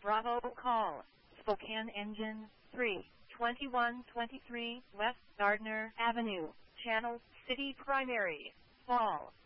Bravo call. Spokane Engine 3, 2123 West Gardner Avenue, Channel City Primary, Fall.